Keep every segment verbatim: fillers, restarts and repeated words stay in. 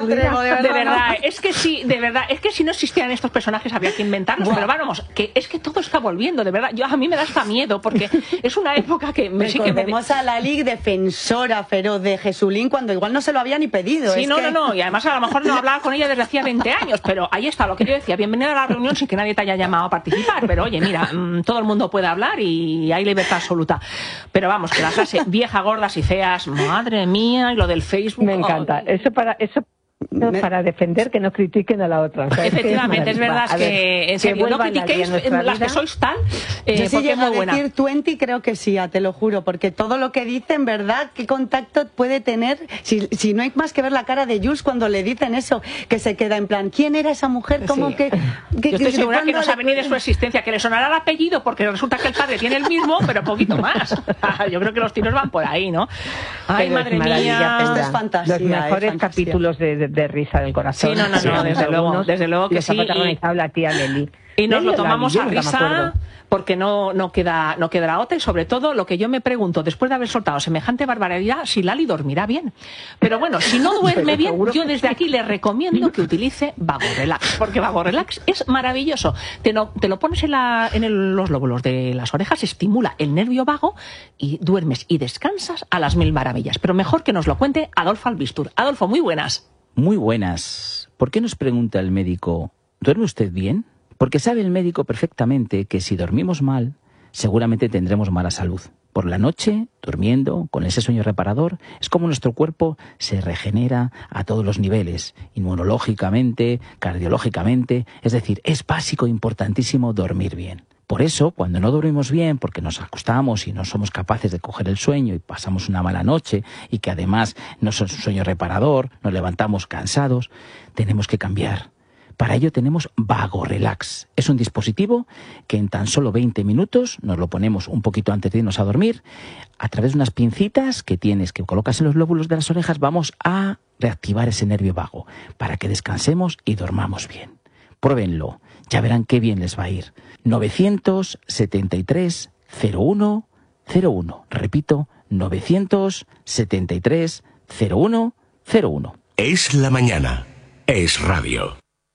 atrevo, de verdad. De verdad, es que sí, de verdad, es que si no existieran estos personajes había que inventarlos, Buah. pero vamos, que es que todo está volviendo, de verdad. Yo a mí me da hasta miedo porque es una época que me sí que me Recordemos a Lali defensora feroz de Jesulín cuando igual no se lo había ni pedido. Sí, es no, que... no, no, y además a lo mejor no hablaba con ella desde hacía veinte años, pero ahí está lo que yo decía, bienvenida a la reunión sin que nadie te haya llamado a participar, pero oye, mira, mmm, todo el mundo puede hablar y hay libertad absoluta. Pero vamos, que la frase vieja, gordas y feas, madre mía, y lo del Facebook... Me encanta, oh. eso para... eso para defender que no critiquen a la otra. O sea, efectivamente, es, que es verdad, es que, ver, en serio, que no critiquéis las que sois tal, eh, yo sí porque llego es muy a decir buena. veinte, creo que sí, te lo juro, porque todo lo que dicen, ¿verdad? ¿Qué contacto puede tener? Si, si no hay más que ver la cara de Jules cuando le dicen eso, que se queda en plan, ¿quién era esa mujer? ¿Cómo Sí. que, que, Yo estoy que segura que no le... sabe ni de su existencia, que le sonará el apellido, porque resulta que el padre tiene el mismo, pero poquito más. Yo creo que los tiros van por ahí, ¿no? Ay, pero madre es mía. Esto es fantasía. Los mejores es capítulos de, de, de risa del corazón. Sí, no, no, no, desde luego, desde luego que sí. Los ha protagonizado la tía Leli. Y nos lo tomamos a Lali, risa porque no, no queda no quedará otra, y sobre todo lo que yo me pregunto, después de haber soltado semejante barbaridad, si Lali dormirá bien. Pero bueno, si no duerme bien, yo desde aquí le recomiendo que utilice Vago Relax, porque Vago Relax es maravilloso. Te lo, te lo pones en, la, en el, los lóbulos de las orejas, estimula el nervio vago y duermes y descansas a las mil maravillas. Pero mejor que nos lo cuente Adolfo Albistur. Adolfo, muy buenas. Muy buenas. ¿Por qué nos pregunta el médico, ¿duerme usted bien? Porque sabe el médico perfectamente que si dormimos mal, seguramente tendremos mala salud. Por la noche, durmiendo, con ese sueño reparador, es como nuestro cuerpo se regenera a todos los niveles, inmunológicamente, cardiológicamente, es decir, es básico, importantísimo dormir bien. Por eso, cuando no dormimos bien, porque nos acostamos y no somos capaces de coger el sueño y pasamos una mala noche, y que además no es un sueño reparador, nos levantamos cansados, tenemos que cambiar. Para ello tenemos Vago Relax. Es un dispositivo que en tan solo veinte minutos, nos lo ponemos un poquito antes de irnos a dormir, a través de unas pincitas que tienes, que colocas en los lóbulos de las orejas, vamos a reactivar ese nervio vago para que descansemos y dormamos bien. Pruébenlo, ya verán qué bien les va a ir. novecientos setenta y tres cero uno cero uno. Repito, novecientos setenta y tres cero uno cero uno. Es la mañana. Es radio.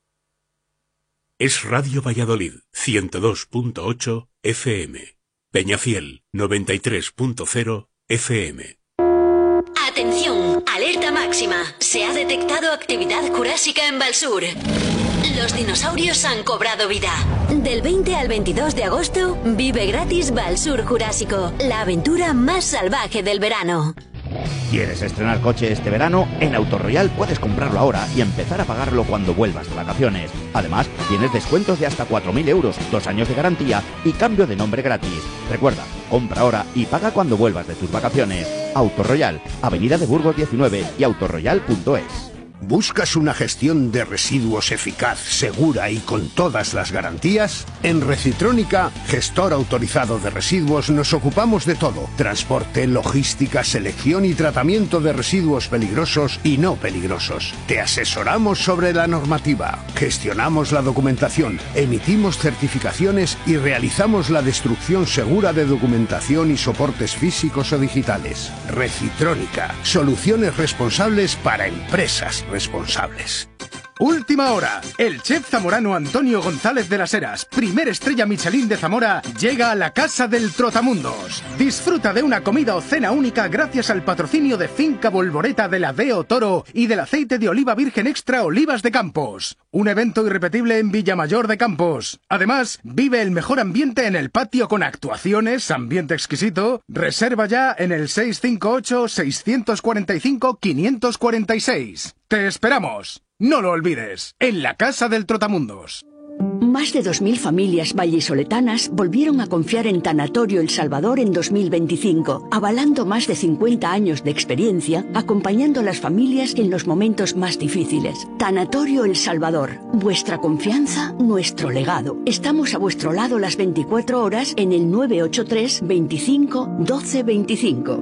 Es Radio Valladolid, ciento dos punto ocho F M. Peñafiel, noventa y tres punto cero F M. Atención, alerta máxima. Se ha detectado actividad jurásica en Valsur. Los dinosaurios han cobrado vida. Del veinte al veintidós de agosto, vive gratis Valsur Jurásico, la aventura más salvaje del verano. ¿Quieres estrenar coche este verano? En Autorroyal puedes comprarlo ahora y empezar a pagarlo cuando vuelvas de vacaciones. Además, tienes descuentos de hasta cuatro mil euros, dos años de garantía y cambio de nombre gratis. Recuerda, compra ahora y paga cuando vuelvas de tus vacaciones. Autorroyal, Avenida de Burgos diecinueve y autorroyal punto es. ¿Buscas una gestión de residuos eficaz, segura y con todas las garantías? En Recitrónica, gestor autorizado de residuos, nos ocupamos de todo: transporte, logística, selección y tratamiento de residuos peligrosos y no peligrosos. Te asesoramos sobre la normativa, gestionamos la documentación, emitimos certificaciones y realizamos la destrucción segura de documentación y soportes físicos o digitales. Recitrónica, soluciones responsables para empresas responsables. Última hora. El chef zamorano Antonio González de las Heras, primer estrella Michelin de Zamora, llega a la Casa del Trotamundos. Disfruta de una comida o cena única gracias al patrocinio de Finca Volvoreta de la Deo Toro y del aceite de oliva virgen extra Olivas de Campos. Un evento irrepetible en Villamayor de Campos. Además, vive el mejor ambiente en el patio con actuaciones, ambiente exquisito. Reserva ya en el seis cinco ocho, seis cuatro cinco, cinco cuatro seis. ¡Te esperamos! No lo olvides, en la Casa del Trotamundos. Más de dos mil familias vallisoletanas volvieron a confiar en Tanatorio El Salvador en dos mil veinticinco, avalando más de cincuenta años de experiencia, acompañando a las familias en los momentos más difíciles. Tanatorio El Salvador, vuestra confianza, nuestro legado. Estamos a vuestro lado las veinticuatro horas en el nueve ocho tres, veinticinco, doce veinticinco.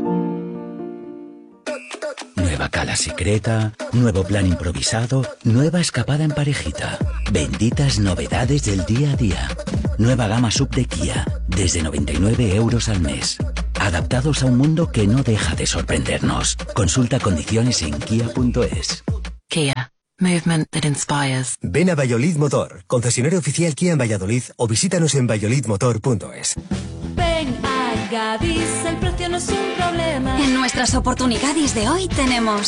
Nueva cala secreta, nuevo plan improvisado, nueva escapada en parejita. Benditas novedades del día a día. Nueva gama sub de Kia, desde noventa y nueve euros al mes. Adaptados a un mundo que no deja de sorprendernos. Consulta condiciones en kia punto es. Kia. Movement that inspires. Ven a Valladolid Motor, concesionario oficial Kia en Valladolid, o visítanos en valladolid motor punto es. Ven a Gadis, el precio no es un problema. En nuestras oportunidades de hoy tenemos...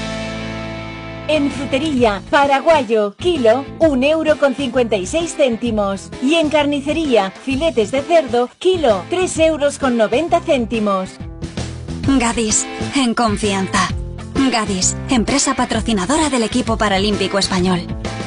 En frutería, paraguayo, kilo, un euro con cincuenta y seis céntimos. Y en carnicería, filetes de cerdo, kilo, tres euros con noventa céntimos. Gadis, en confianza. Gadis, empresa patrocinadora del equipo paralímpico español.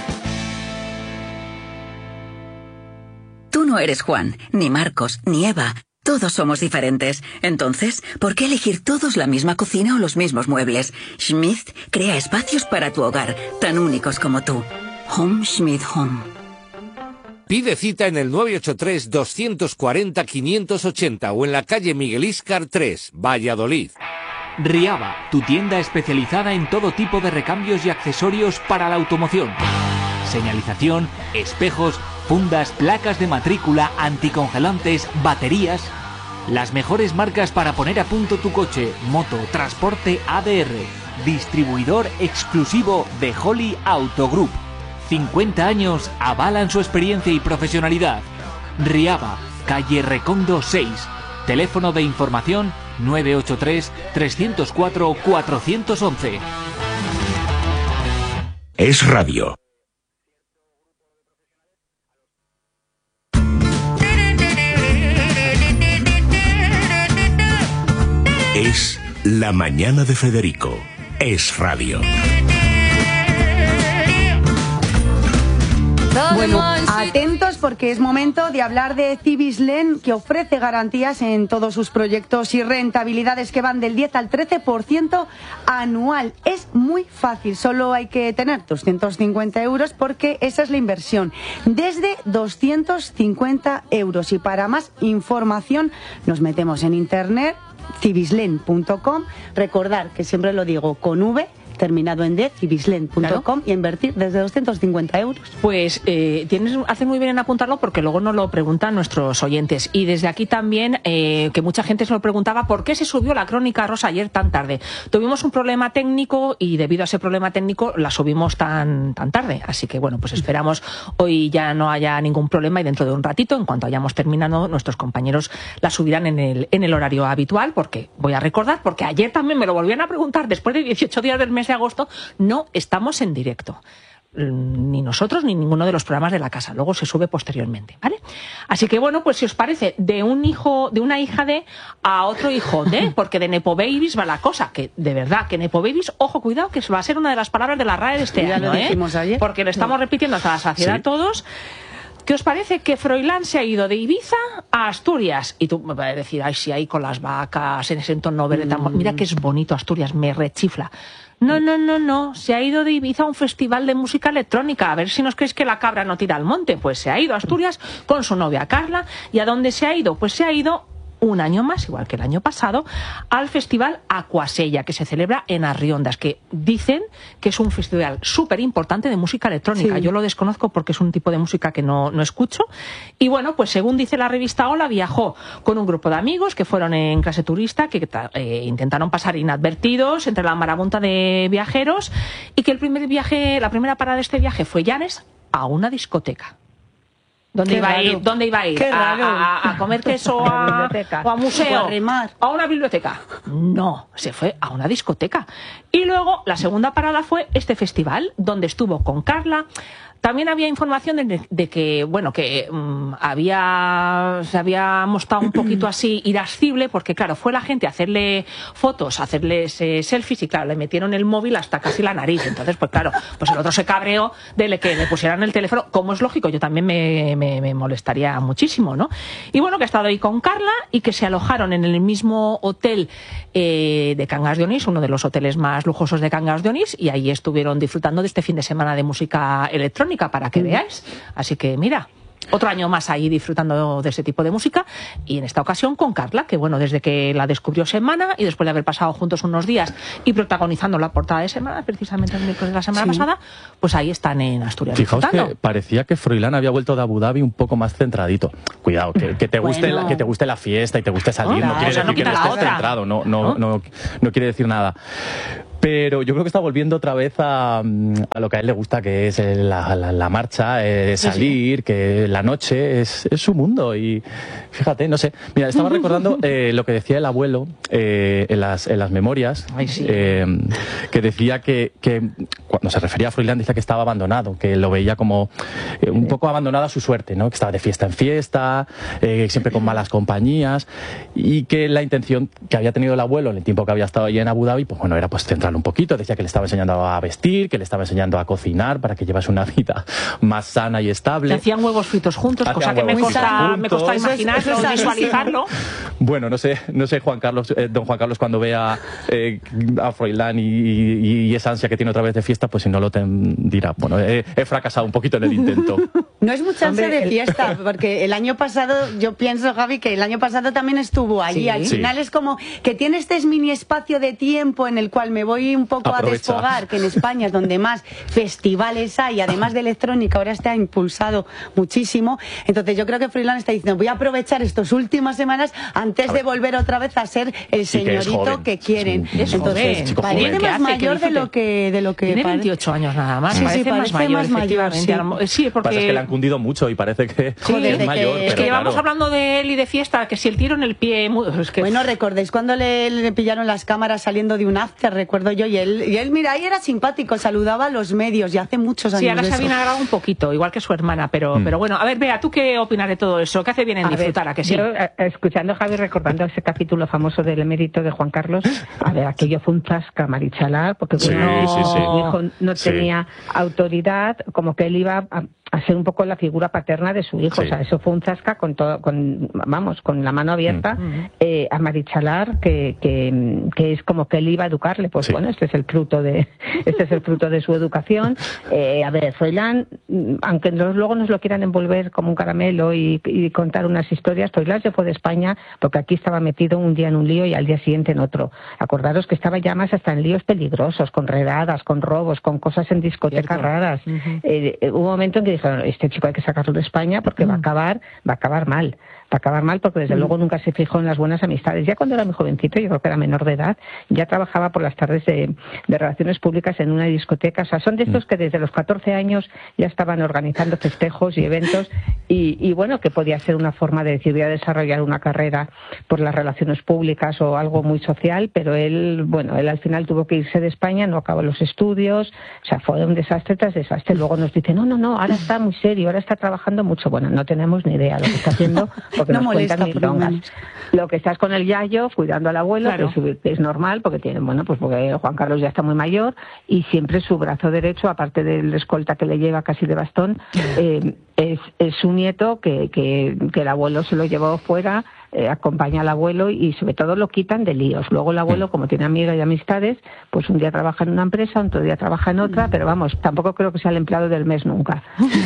Tú no eres Juan, ni Marcos, ni Eva. Todos somos diferentes. Entonces, ¿por qué elegir todos la misma cocina o los mismos muebles? Schmidt crea espacios para tu hogar, tan únicos como tú. Home Schmidt Home. Pide cita en el nueve ocho tres, dos cuatro cero, cinco ocho cero o en la calle Miguel Íscar tres, Valladolid. Riaba, tu tienda especializada en todo tipo de recambios y accesorios para la automoción. Señalización, espejos, fundas, placas de matrícula, anticongelantes, baterías. Las mejores marcas para poner a punto tu coche, moto, transporte A D R. Distribuidor exclusivo de Holly Auto Group. cincuenta años avalan su experiencia y profesionalidad. Riaba, calle Recondo seis. Teléfono de información nueve ocho tres, tres cero cuatro, cuatro uno uno. Es Radio. Es La Mañana de Federico. Es Radio. Bueno, atentos porque es momento de hablar de Cibislen, que ofrece garantías en todos sus proyectos y rentabilidades que van del diez al trece por ciento anual. Es muy fácil, solo hay que tener doscientos cincuenta euros porque esa es la inversión. Desde doscientos cincuenta euros. Y para más información nos metemos en internet, cibislen punto com. Recordar que siempre lo digo con V, terminado en D, cibislen punto com, claro. Y invertir desde doscientos cincuenta euros. Pues eh, tienes, haces muy bien en apuntarlo porque luego nos lo preguntan nuestros oyentes. Y desde aquí también, eh, que mucha gente se lo preguntaba, ¿por qué se subió la Crónica Rosa ayer tan tarde? Tuvimos un problema técnico y debido a ese problema técnico la subimos tan, tan tarde. Así que bueno, pues esperamos hoy ya no haya ningún problema y dentro de un ratito, en cuanto hayamos terminado, nuestros compañeros la subirán en el, en el horario habitual, porque voy a recordar, porque ayer también me lo volvían a preguntar, después de dieciocho días del mes de agosto, no estamos en directo. Ni nosotros ni ninguno de los programas de la casa. Luego se sube posteriormente, ¿vale? Así que bueno, pues si os parece, de un hijo, de una hija de a otro hijo de, porque de Nepo Babies va la cosa, que de verdad, que Nepo Babies, ojo, cuidado, que va a ser una de las palabras de la R A E de este ya año, lo dijimos ¿eh? ayer. Porque lo estamos repitiendo hasta la saciedad, sí. Todos. ¿Qué os parece que Froilán se ha ido de Ibiza a Asturias? Y tú me vas a decir, ay, sí, ahí con las vacas, en ese entorno verde tan... Mm. Mira que es bonito Asturias, me rechifla. No, no, no, no, se ha ido de Ibiza a un festival de música electrónica. A ver si nos creéis que la cabra no tira al monte. Pues se ha ido a Asturias con su novia Carla. ¿Y a dónde se ha ido? Pues se ha ido un año más, igual que el año pasado, al festival Aquasella, que se celebra en Arriondas, que dicen que es un festival súper importante de música electrónica. Sí. Yo lo desconozco porque es un tipo de música que no, no escucho. Y bueno, pues según dice la revista Hola, viajó con un grupo de amigos que fueron en clase turista, que eh, intentaron pasar inadvertidos entre la marabunta de viajeros, y que el primer viaje, la primera parada de este viaje fue Llanes, a una discoteca. ¿Dónde iba, a ir? ¿Dónde iba a ir? ¿A, a, a comer queso o a, o a museo? O a, ¿A una biblioteca? No, se fue a una discoteca. Y luego la segunda parada fue este festival, donde estuvo con Carla. También había información de, de que, bueno, que um, había, se había mostrado un poquito así irascible, porque claro, fue la gente a hacerle fotos, a hacerle eh, selfies, y claro, le metieron el móvil hasta casi la nariz. Entonces, pues claro, pues el otro se cabreó de que le pusieran el teléfono, como es lógico, yo también me, me, me molestaría muchísimo, ¿no? Y bueno, que ha estado ahí con Carla y que se alojaron en el mismo hotel eh, de Cangas de Onís, uno de los hoteles más lujosos de Cangas de Onís, y ahí estuvieron disfrutando de este fin de semana de música electrónica, para que veáis. Así que mira, otro año más ahí disfrutando de ese tipo de música, y en esta ocasión con Carla, que bueno, desde que la descubrió Semana y después de haber pasado juntos unos días y protagonizando la portada de Semana, precisamente el miércoles de la semana sí. pasada, pues ahí están en Asturias. Fijaos que parecía que Froilán había vuelto de Abu Dhabi un poco más centradito. Cuidado, que, que, te, guste bueno. la, que te guste la fiesta y te guste salir, oh, no, no quiere o sea, decir no que no estés otra. centrado, no, no, ¿no? No, no quiere decir nada. Pero yo creo que está volviendo otra vez a, a lo que a él le gusta, que es la, la, la marcha, eh, salir, sí, sí. que la noche es, es su mundo. Y fíjate, no sé. Mira, estaba recordando eh, lo que decía el abuelo eh, en, las, en las memorias, Ay, sí. eh, que decía que, que cuando se refería a Froilán, decía que estaba abandonado, que lo veía como eh, un poco abandonado a su suerte, ¿no? Que estaba de fiesta en fiesta, eh, siempre con malas compañías, y que la intención que había tenido el abuelo en el tiempo que había estado allí en Abu Dhabi, pues bueno, era pues centrar un poquito. Decía que le estaba enseñando a vestir, que le estaba enseñando a cocinar para que llevase una vida más sana y estable. Que hacían huevos fritos juntos, Hacían cosa que me costa, me costa imaginarlo, eso es, visualizarlo. Bueno, no sé, no sé Juan Carlos, eh, don Juan Carlos, cuando vea eh, a Froilán y, y, y esa ansia que tiene otra vez de fiesta, pues si no lo ten, dirá, bueno, he, he fracasado un poquito en el intento. No es mucha ansia de fiesta, porque el año pasado, yo pienso, Javi, que el año pasado también estuvo allí. Sí, al final sí. Es como que tiene este mini espacio de tiempo en el cual me voy un poco Aprovecha. a desfogar, que en España es donde más festivales hay, además de electrónica, ahora está impulsado muchísimo. Entonces yo creo que Froilán está diciendo, voy a aprovechar estas últimas semanas antes de volver otra vez a ser el señorito que, que quieren. Es Entonces, joven, parece más mayor de lo que de lo que tiene veintiocho años nada más, sí, parece, sí, parece más mayor, más mayor sí. sí, porque pasa es que le han cundido mucho y parece que sí, es mayor. Que, es que llevamos claro. hablando de él y de fiesta, que si el tiro en el pie... Es que... Bueno, ¿recordáis cuando le, le pillaron las cámaras saliendo de un after? Recuerdo yo, y él, y él, mira, ahí era simpático, saludaba a los medios, y hace muchos años. Sí, ahora de se ha eso. vinagrado un poquito, igual que su hermana, pero, mm. pero bueno, a ver, Bea, ¿tú qué opinas de todo eso? ¿Qué hace bien en a disfrutar? Ver, ¿A que sí? Yo, escuchando a Javi, recordando ese capítulo famoso del emérito de Juan Carlos, a ver, aquello fue un zasca marichalar, porque sí, bueno, sí, sí. su hijo no sí. tenía autoridad, como que él iba a, a ser un poco la figura paterna de su hijo. Sí. O sea, eso fue un zasca con todo, con, vamos, con la mano abierta mm. eh, a marichalar, que, que, que es como que él iba a educarle. Pues sí. bueno, este es el fruto de, este es el fruto de su educación. Eh, a ver, Froilán, aunque nos, luego nos lo quieran envolver como un caramelo y, y contar unas historias, Froilán se fue de España porque aquí estaba metido un día en un lío y al día siguiente en otro. Acordaros que estaba ya más hasta en líos peligrosos, con redadas, con robos, con cosas en discotecas Cierto. raras. Uh-huh. eh, hubo un momento en que dijeron, este chico hay que sacarlo de España porque uh-huh. va a acabar, va a acabar mal. Va a acabar mal porque desde uh-huh. luego nunca se fijó en las buenas amistades. Ya cuando era muy jovencito, yo creo que era menor de edad, ya trabajaba por las tardes de, de relaciones públicas en una discoteca. O sea, son de estos uh-huh. que desde los catorce años ya estaban organizando festejos y eventos y, y bueno, que podía ser una forma de decir, voy a desarrollar una carrera por las relaciones públicas o algo muy social, pero él, bueno, él al final tuvo que irse de España, no acabó los estudios, o sea, fue un desastre tras desastre. Luego nos dice, no, no, no, ahora está muy serio, ahora está trabajando mucho. Bueno, no tenemos ni idea de lo que está haciendo, porque no nos molesta, cuentan milongas. Lo que estás con el yayo, cuidando al abuelo, claro. que, es, que es normal, porque tiene, bueno, pues porque Juan Carlos ya está muy mayor, y siempre su brazo derecho, aparte del escolta que le lleva casi de bastón, eh, es, es su nieto, que, que, que el abuelo se lo llevó fuera, eh, acompaña al abuelo y sobre todo lo quitan de líos. Luego el abuelo, como tiene amigas y amistades, pues un día trabaja en una empresa, otro día trabaja en otra, pero vamos, tampoco creo que sea el empleado del mes nunca.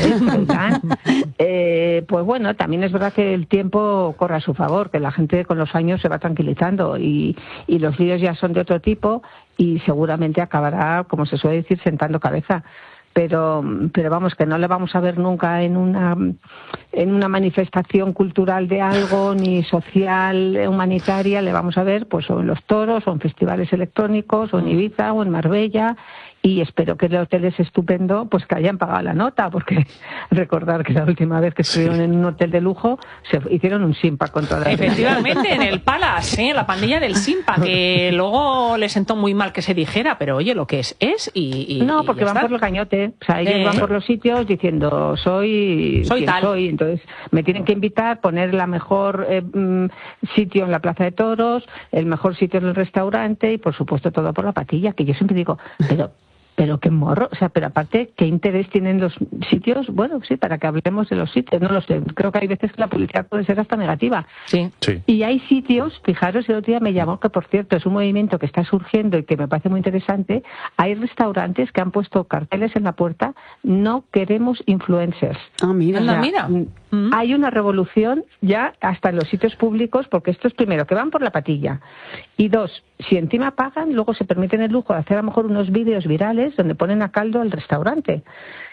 eh, pues bueno, también es verdad que el tiempo corre a su favor, que la gente con los años se va tranquilizando y, y los líos ya son de otro tipo y seguramente acabará, como se suele decir, sentando cabeza. Pero, pero vamos, que no le vamos a ver nunca en una en una manifestación cultural de algo, ni social, humanitaria, le vamos a ver pues o en los toros, o en festivales electrónicos, o en Ibiza, o en Marbella, y espero que el hotel es estupendo, pues que hayan pagado la nota, porque recordar que la última vez que estuvieron sí. en un hotel de lujo, se hicieron un Simpa con toda la Efectivamente, en el Palace, ¿eh? La pandilla del Simpa, que luego le sentó muy mal que se dijera, pero oye, lo que es, es y... y no, porque y van está. por el cañote, o sea, ellos eh. van por los sitios diciendo, soy, soy quien tal. soy, entonces me tienen que invitar, poner la mejor eh, sitio en la Plaza de Toros, el mejor sitio en el restaurante y por supuesto todo por la patilla, que yo siempre digo, pero... Pero qué morro, o sea, pero aparte, ¿qué interés tienen los sitios? Bueno, sí, para que hablemos de los sitios, no lo sé. Creo que hay veces que la publicidad puede ser hasta negativa. Sí. sí. Y hay sitios, fijaros, el otro día me llamó, que por cierto es un movimiento que está surgiendo y que me parece muy interesante, hay restaurantes que han puesto carteles en la puerta, no queremos influencers. Ah, mira, o sea, mira. Mm. Hay una revolución ya hasta en los sitios públicos, porque esto es primero, que van por la patilla, y dos, si encima pagan, luego se permiten el lujo de hacer a lo mejor unos vídeos virales donde ponen a caldo al restaurante.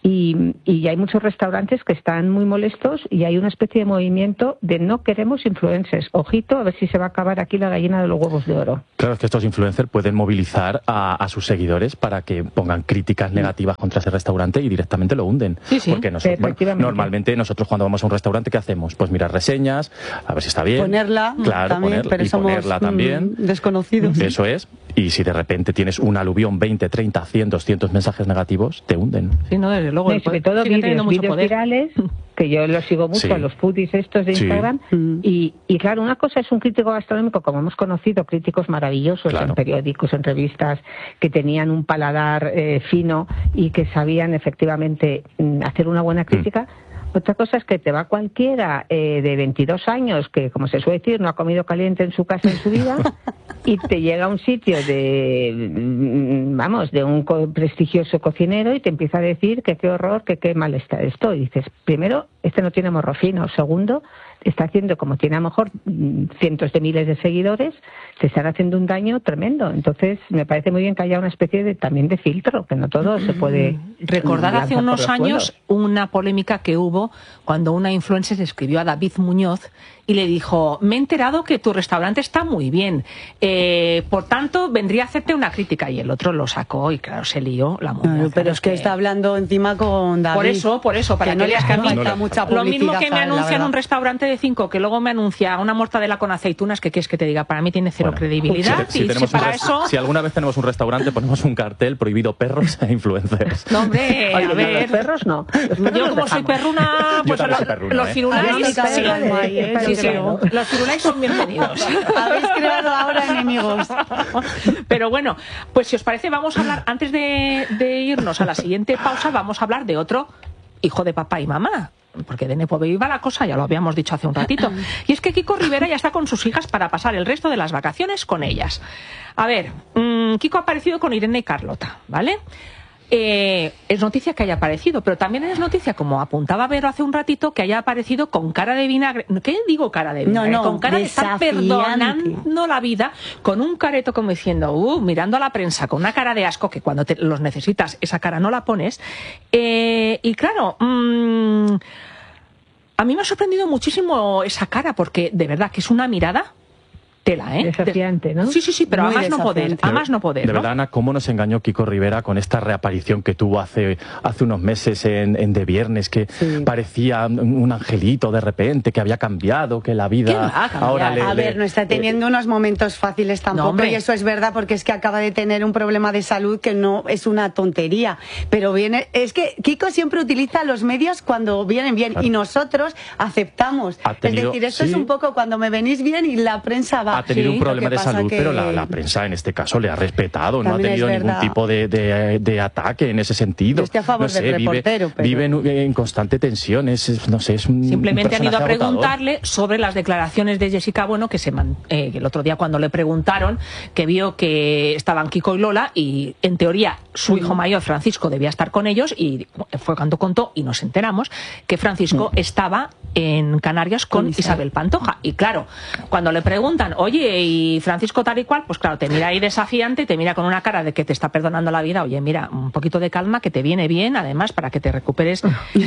Y, y hay muchos restaurantes que están muy molestos y hay una especie de movimiento de no queremos influencers. Ojito, a ver si se va a acabar aquí la gallina de los huevos de oro. Claro, es que estos influencers pueden movilizar a, a sus seguidores para que pongan críticas negativas contra ese restaurante y directamente lo hunden. Sí, sí. Porque nosotros, bueno, normalmente nosotros cuando vamos a un restaurante, ¿qué hacemos? Pues mirar reseñas, a ver si está bien. Ponerla claro, también, poner, pero y somos ponerla también. Mm, desconocidos. Eso es. Y si de repente tienes un aluvión, veinte, treinta, cien, doscientos mensajes negativos, te hunden. Sí, no, desde luego. No, y sobre todo vídeos, vídeos virales, que yo los sigo mucho, Sí. a los foodies estos de Sí. Instagram, y, y claro, una cosa es un crítico gastronómico, como hemos conocido, críticos maravillosos Claro. en periódicos, en revistas, que tenían un paladar eh, fino y que sabían efectivamente mm, hacer una buena crítica. Mm. Otra cosa es que te va cualquiera eh, de veintidós años, que como se suele decir, no ha comido caliente en su casa en su vida, y te llega a un sitio de, mm, vamos, de un co- prestigioso cocinero y te empieza a decir que qué horror, que qué mal está esto. Y dices, primero, este no tiene morro fino. Segundo, está haciendo, como tiene a lo mejor mm, cientos de miles de seguidores, se están haciendo un daño tremendo. Entonces, me parece muy bien que haya una especie de también de filtro, que no todo se puede... Recordar hace lanzar por unos los años suelos. una polémica que hubo cuando una influencer escribió a David Muñoz y le dijo, me he enterado que tu restaurante está muy bien, eh, por tanto vendría a hacerte una crítica, y el otro lo sacó y claro, se lió la Muñoz. Claro, pero es que está hablando encima con David. Por eso, por eso, para que, que no veas le que a mí, falta mucha lo mismo publicidad que me a él, la anuncian verdad. un restaurante de cinco, que luego me anuncia una mortadela con aceitunas, que quieres que te diga, para mí tiene cero Bueno, credibilidad, si, si y tenemos si un para res- eso... si alguna vez tenemos un restaurante, ponemos un cartel prohibido perros e influencers. No, hombre, Oye, a no, ver... los perros no. Los perros Yo los como soy dejamos. perruna, Yo pues también lo- soy perruna, los ¿eh? firulais, Habéis sí, creado sí, ahí, ¿eh? sí, sí, Claro. los firulais son bienvenidos. Habéis creado ahora enemigos. Pero bueno, pues si os parece, vamos a hablar, antes de, de irnos a la siguiente pausa, vamos a hablar de otro hijo de papá y mamá. Porque de Nepo Baby va la cosa, ya lo habíamos dicho hace un ratito. Y es que Kiko Rivera ya está con sus hijas para pasar el resto de las vacaciones con ellas. A ver, mmm, Kiko ha aparecido con Irene y Carlota, ¿vale? Eh, es noticia que haya aparecido, pero también es noticia, como apuntaba Vero hace un ratito, que haya aparecido con cara de vinagre. ¿Qué digo cara de vinagre? No, no, con cara de estar desafiante. perdonando la vida, con un careto como diciendo, uh, mirando a la prensa, con una cara de asco, que cuando te los necesitas, esa cara no la pones. Eh, y claro, mmm, a mí me ha sorprendido muchísimo esa cara, porque de verdad que es una mirada tela, ¿eh? Desafiante, ¿no? Sí, sí, sí, pero Muy a más no poder, desafiante. a más no poder, De ¿no? verdad, Ana, ¿cómo nos engañó Kiko Rivera con esta reaparición que tuvo hace, hace unos meses en, en De Viernes, que Sí. parecía un un angelito de repente, que había cambiado, que la ¿Qué vida va a cambiar? ahora le... A le- ver, no está teniendo unos momentos fáciles tampoco, hombre. y eso es verdad, porque es que acaba de tener un problema de salud que no es una tontería. Pero viene, es que Kiko siempre utiliza los medios cuando vienen bien, Claro. y nosotros aceptamos. Ha tenido- es decir, esto sí. es un poco cuando me venís bien y la prensa va. Ha tenido Sí, un lo problema que de pasa salud, que- pero la, la prensa en este caso le ha respetado, no ha También es tenido ningún verdad. tipo de, de- de ataque en ese sentido. Yo estoy a favor No sé, del vive- reportero, pero- Vive en, en constante tensión, es, es- no sé, es un Simplemente un han ido a personaje agotador. preguntarle sobre las declaraciones de Jessica Bueno, que se man- eh, que el otro día cuando le preguntaron, que vio que estaban Kiko y Lola, y en teoría su hijo mayor, Francisco, debía estar con ellos, y fue cuando contó, y nos enteramos, que Francisco estaba en Canarias con Con Isabel. Isabel Pantoja. Y claro, cuando le preguntan, oye, ¿y Francisco tal y cual? Pues claro, te mira ahí desafiante, te mira con una cara de que te está perdonando la vida. Oye, mira, un poquito de calma, que te viene bien, además, para que te recuperes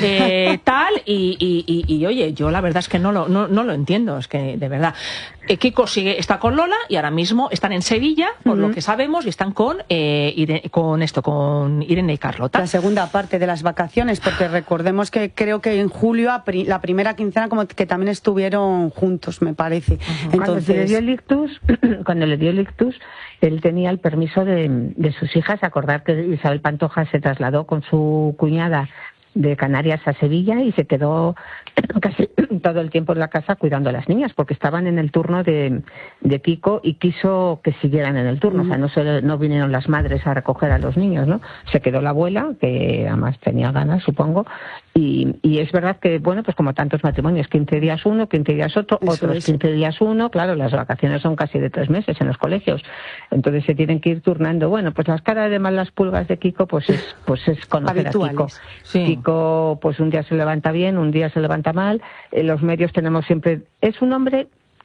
de tal. Y, y, y, y, oye, yo la verdad es que no lo, no, no lo entiendo, es que de verdad. Eh, Kiko sigue, está con Lola, y ahora mismo están en Sevilla, por lo que sabemos, y están con, eh, Irene, con esto, con Irene y Carlota. La segunda parte de las vacaciones, porque recordemos que creo que en julio, a pri- la primera quincena, como que también estuvieron juntos, me parece. Cuando se le dio Entonces, el ictus, cuando le dio el ictus, él tenía el permiso de, de sus hijas. Acordar que Isabel Pantoja se trasladó con su cuñada de Canarias a Sevilla y se quedó casi todo el tiempo en la casa cuidando a las niñas, porque estaban en el turno de, de Kiko y quiso que siguieran en el turno. O sea, no, se, no vinieron las madres a recoger a los niños, ¿no? Se quedó la abuela, que además tenía ganas, supongo, y, y es verdad que, bueno, pues como tantos matrimonios, quince días uno, quince días otro, Eso otros es. quince días uno, claro, las vacaciones son casi de tres meses en los colegios, entonces se tienen que ir turnando. Bueno, pues las caras de malas pulgas de Kiko, pues es, pues es conocer a Kiko. Habituales. Sí. Kiko, pues un día se levanta bien, un día se levanta mal. En los medios tenemos siempre... Es un hombre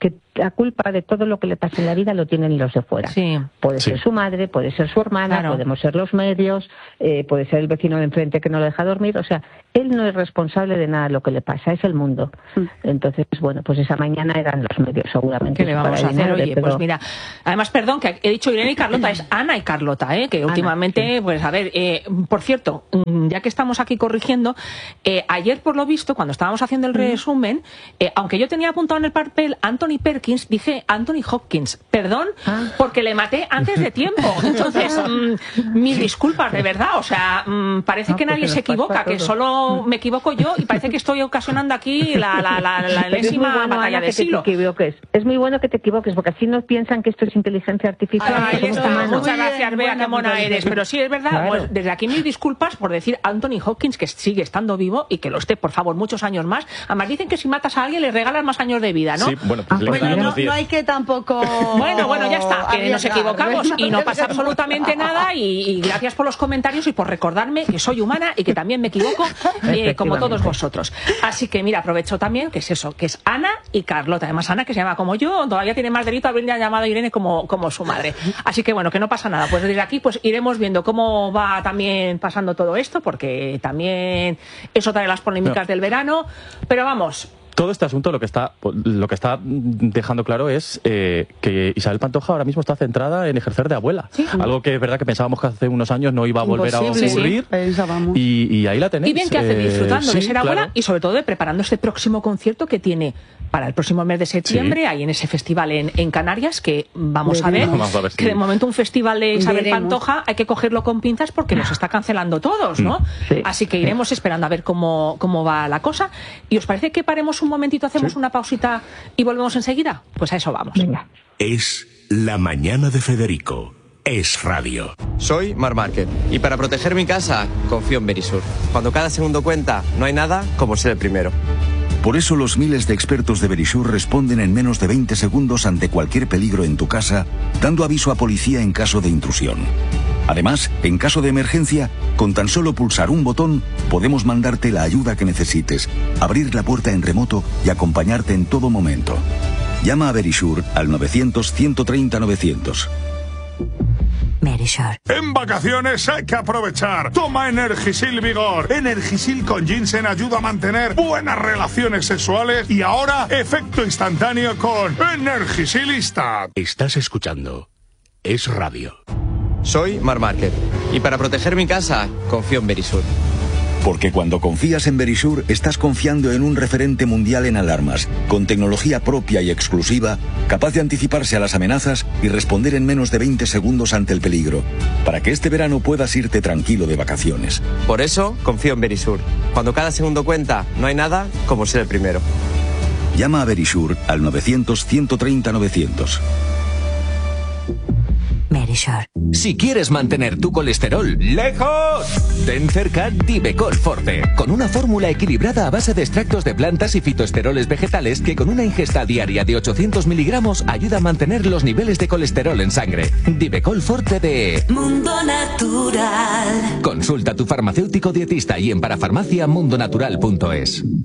que la culpa de todo lo que le pasa en la vida lo tienen los de fuera. Sí. Puede Sí. ser su madre, puede ser su hermana, Claro. podemos ser los medios, eh, puede ser el vecino de enfrente que no lo deja dormir. O sea, él no es responsable de nada de lo que le pasa, es el mundo. Entonces, bueno, pues esa mañana eran los medios seguramente. ¿Qué le vamos para a hacer? dinero, Oye, pero- pues mira, además, perdón, que he dicho Irene y Carlota, es Ana y Carlota, ¿eh? que Ana, últimamente, pues a ver, eh, por cierto, mm, ya que estamos aquí corrigiendo, eh, ayer por lo visto, cuando estábamos haciendo el resumen, eh, aunque yo tenía apuntado en el papel Anthony Perkins, dije Anthony Hopkins, perdón, porque le maté antes de tiempo. Entonces, mm, mis disculpas, de verdad, o sea, mm, parece No, que pues nadie se se nos pasa equivoca, que todo. solo me equivoco yo y parece que estoy ocasionando aquí la, la, la, la Pero es muy enésima bueno, batalla Ana, de que te siglo. equivoques. Es muy bueno que te equivoques, porque así no piensan que esto es inteligencia artificial. Ahí que somos está. humanos. Muchas gracias, Bea, qué mona eres. Pero sí, es verdad, Claro. pues, desde aquí mis disculpas por decir Anthony Hopkins, que sigue estando vivo y que lo esté, por favor, muchos años más. Además, dicen que si matas a alguien le regalas más años de vida, ¿no? Sí, bueno, pues le Bueno, quedan no, unos diez. no hay que tampoco... Bueno, bueno, ya está, que nos arriesgar, equivocamos ¿verdad? y no pasa absolutamente nada y, y gracias por los comentarios y por recordarme que soy humana y que también me equivoco eh, como todos vosotros. Así que mira, aprovecho también que es eso, que es Ana y Carlota. Además, Ana, que se llama como yo, todavía tiene más delito haber llamado a Irene como, como su madre. Así que bueno, que no pasa nada. Pues desde aquí pues iremos viendo cómo va también pasando todo esto, porque también es otra de las polémicas No. del verano. Pero vamos... Todo este asunto lo que está lo que está dejando claro es eh, que Isabel Pantoja ahora mismo está centrada en ejercer de abuela. Sí. Algo que es verdad que pensábamos que hace unos años no iba a volver Imposible, a ocurrir. sí, pensábamos. Y, y ahí la tenéis. Y bien que hace Eh, disfrutando de sí, ser abuela claro. y sobre todo de preparando este próximo concierto que tiene para el próximo mes de septiembre, Sí. ahí en ese festival en, en Canarias, que vamos a ver, Veremos. Vamos a ver si- que de momento un festival de Isabel Veremos. Pantoja hay que cogerlo con pinzas porque los está cancelando todos, ¿no? Sí. Así que iremos esperando a ver cómo, cómo va la cosa. ¿Y os parece que paremos un momentito, hacemos una pausita y volvemos enseguida? Pues a eso vamos. Venga. Es La Mañana de Federico. Es radio. Soy Mar Márquez y para proteger mi casa confío en Verisur. Cuando cada segundo cuenta, no hay nada como ser el primero. Por eso los miles de expertos de Verisur responden en menos de veinte segundos ante cualquier peligro en tu casa, dando aviso a policía en caso de intrusión. Además, en caso de emergencia, con tan solo pulsar un botón, podemos mandarte la ayuda que necesites, abrir la puerta en remoto y acompañarte en todo momento. Llama a Verisur al novecientos, ciento treinta, novecientos. Verisur. En vacaciones hay que aprovechar. Toma Energisil Vigor. Energisil con ginseng ayuda a mantener buenas relaciones sexuales y ahora efecto instantáneo con Energisilista. Estás escuchando Es radio. Soy Mar Márquez y para proteger mi casa confío en Verisur. Porque cuando confías en Verisur, estás confiando en un referente mundial en alarmas, con tecnología propia y exclusiva, capaz de anticiparse a las amenazas y responder en menos de veinte segundos ante el peligro, para que este verano puedas irte tranquilo de vacaciones. Por eso confío en Verisur. Cuando cada segundo cuenta, no hay nada como ser el primero. Llama a Verisur al novecientos, ciento treinta, novecientos. Verisur. Si quieres mantener tu colesterol lejos, ten cerca Divecol Forte, con una fórmula equilibrada a base de extractos de plantas y fitoesteroles vegetales que con una ingesta diaria de ochocientos miligramos ayuda a mantener los niveles de colesterol en sangre. Divecol Forte de Mundo Natural. Consulta a tu farmacéutico dietista y en parafarmacia mundonatural punto es.